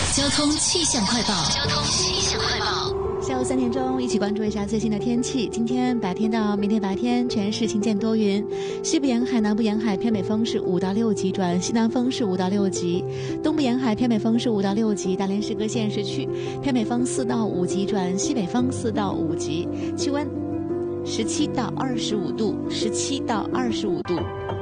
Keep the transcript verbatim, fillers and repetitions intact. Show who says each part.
Speaker 1: 交通气象快报。交通气象快报。
Speaker 2: 下午三点钟，一起关注一下最新的天气。今天白天到明天白天，全市晴间多云。西部沿海、南部沿海偏北风是五到六级转西南风是五到六级，东部沿海偏北风是五到六级，大连市各县市区偏北风四到五级转西北风四到五级。气温十七到二十五度，十七到二十五度。